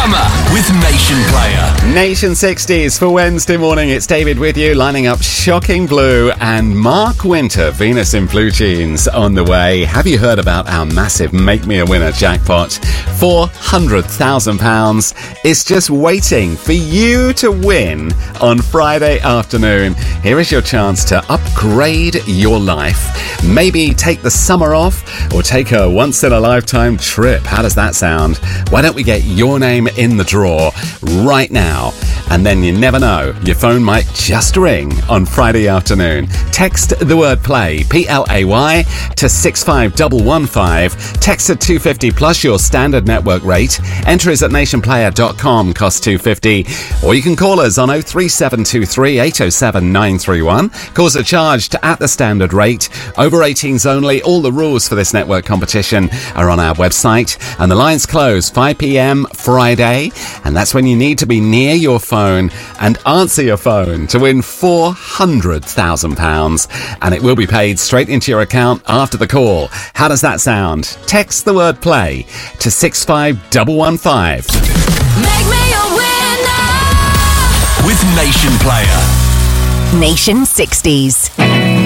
Summer with Nation Player. Nation 60s for Wednesday morning. It's David with you, lining up Shocking Blue and Mark Winter, Venus in Blue Jeans on the way. Have you heard about our massive Make Me a Winner jackpot? £400,000 is just waiting for you to win on Friday afternoon. Here is your chance to upgrade your life. Maybe take the summer off or take a once-in-a-lifetime trip. How does that sound? Why don't we get your name in the draw right now? And then you never know, your phone might just ring on Friday afternoon. Text the word play, P-L-A-Y, to 65115. Text at 250 plus your standard network rate. Enter is at nationplayer.com, cost 250. Or you can call us on 03723 807 931. Calls are charged at the standard rate. Over 18s only. All the rules for this network competition are on our website. And the lines close 5 p.m. Friday. And that's when you need to be near your phone and answer your phone to win £400,000. And it will be paid straight into your account after the call. How does that sound? Text the word play to 65115. Make me a winner With Nation Player. Nation 60s.